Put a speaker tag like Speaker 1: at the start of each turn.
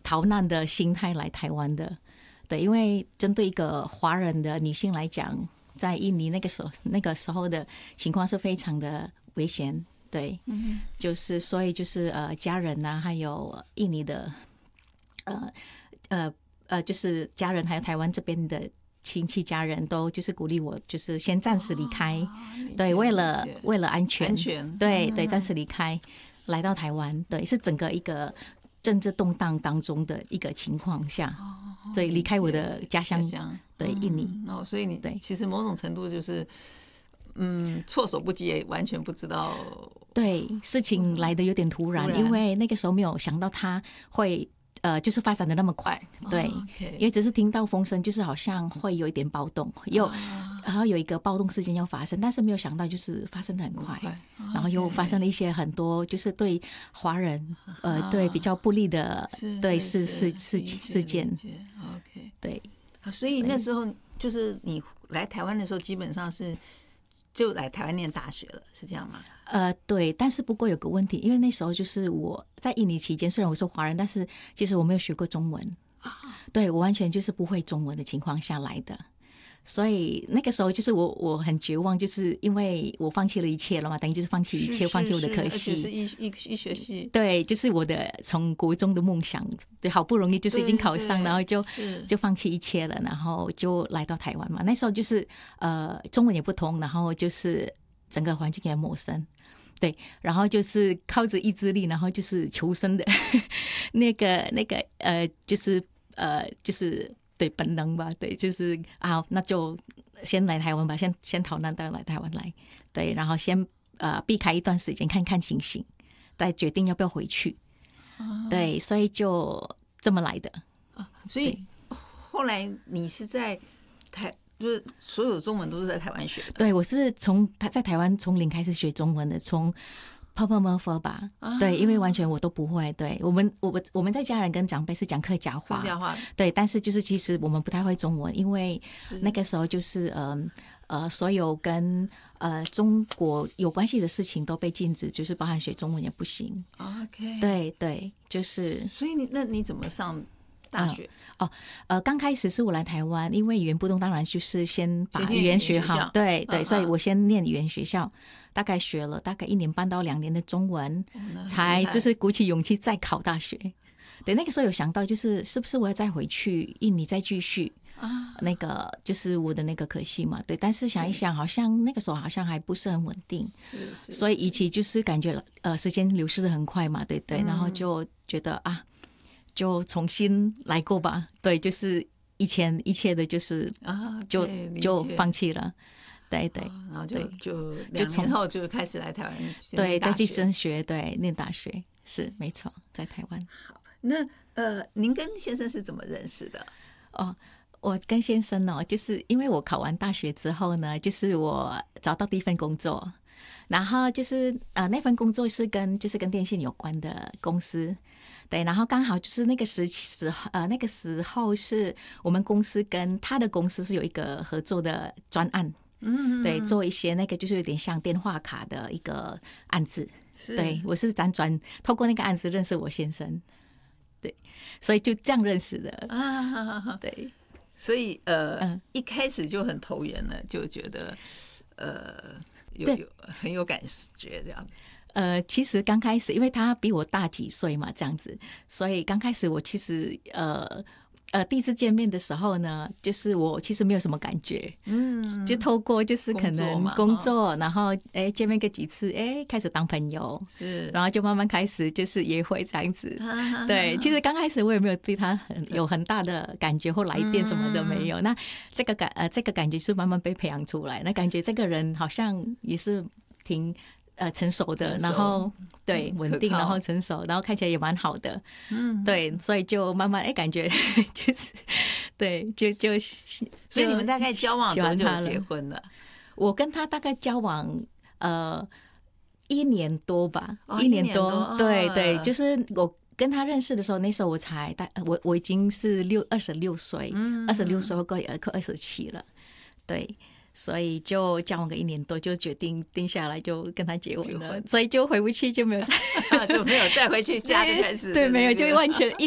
Speaker 1: 逃难的心态来台湾的。对，因为针对一个华人的女性来讲，在印尼那个时候的情况是非常的危险。对，就是所以就是家人啊，还有印尼的就是家人还有台湾这边的亲戚家人都就是鼓励我，就是先暂时离开，对，为了安全，对对，暂时离开，来到台湾，对，是整个一个政治动荡当中的一个情况下，对，离开我的家乡，对，印尼。
Speaker 2: 所以你其实某种程度就是措手不及，也完全不知道。
Speaker 1: 对，事情来的有点突然，因为那个时候没有想到它会就是发展的那么快。对，因为只是听到风声，就是好像会有一点暴动，然后有一个暴动事件要发生，但是没有想到就是发生的很快，然后又发生了一些很多就是对华人对比较不利的对事件。
Speaker 2: OK，
Speaker 1: 对，
Speaker 2: 所以那时候就是你来台湾的时候，基本上就来台湾念大学了，是这样吗？
Speaker 1: 对，但是不过有个问题，因为那时候就是我在印尼期间，虽然我是华人，但是其实我没有学过中文，对，我完全就是不会中文的情况下来的，所以那个时候就是我很绝望，就是因为我放弃了一切了嘛，等于就是放弃一切，放弃我的科系，
Speaker 2: 而且是医学系，
Speaker 1: 对，就是我的从国中的梦想，对，好不容易就是已经考上，然后就放弃一切了，然后就来到台湾嘛。那时候就是中文也不通，然后就是整个环境也陌生。对，然后就是靠着意志力，然后就是求生的那个就是对本能吧，对，就是那就先来台湾吧，先逃难到来台湾来，对，然后先避开一段时间看看情形，再决定要不要回去，对，所以就这么来的。
Speaker 2: 所以后来你是在就是所有中文都是在台湾学的？
Speaker 1: 对，我是在台湾从零开始学中文的，从 Papa Murphy 吧，对，因为完全我都不会。对，我们在家人跟长辈是讲客家话，对，但是就是其实我们不太会中文，因为那个时候就是所有跟中国有关系的事情都被禁止，就是包含学中文也不行。
Speaker 2: OK，
Speaker 1: 对对，就是。
Speaker 2: 所以你怎么上大学？
Speaker 1: 刚开始是我来台湾，因为语言不通，当然就是先把语言学好，对对，所以我先念语言学校，大概学了大概1年半到2年的中文，才就是鼓起勇气再考大学。对，那个时候有想到，就是是不是我要再回去印尼再继续那个就是我的那个科系嘛，对，但是想一想，好像那个时候好像还不是很稳定，所以一起就是感觉时间流逝的很快嘛，对对，然后就觉得就重新来过吧，对，就是以前一切的就是就放弃了，对对，
Speaker 2: 然后就2年后就开始来台湾，
Speaker 1: 对，再去升学，对，念大学，是没错，在台湾。
Speaker 2: 好，那您跟先生是怎么认识的？
Speaker 1: 我跟先生就是因为我考完大学之后呢，就是我找到第一份工作，然后就是那份工作是跟电信有关的公司。对，然后刚好就是那个时候是我们公司跟他的公司是有一个合作的专案，对，做一些那个就是有点像电话卡的一个案子，对，我是辗转透过那个案子认识我先生，对，所以就这样认识的对，
Speaker 2: 所以一开始就很投缘了，就觉得很有感觉这样。
Speaker 1: 其实刚开始，因为他比我大几岁嘛，这样子，所以刚开始我其实第一次见面的时候呢，就是我其实没有什么感觉，就透过就是可能工作，然后见面个几次，开始当朋友，然后就慢慢开始就是约会这样子。对，其实刚开始我也没有对他有很大的感觉或来电什么都没有。那这个感觉是慢慢被培养出来，那感觉这个人好像也是挺成熟的，然后对稳定，然后成熟，然后看起来也蛮好的，对，所以就慢慢感觉就是对，
Speaker 2: 所以你们大概交往多久结婚了？
Speaker 1: 我跟他大概交往1年多吧，1年多，对对，就是我跟他认识的时候，那时候我已经是26岁，26岁快27了，对。所以就交往个1年多，就决定定下来，就跟他结婚了。所以就回不去，就没有再
Speaker 2: 回去家就开始
Speaker 1: 对，没有就完全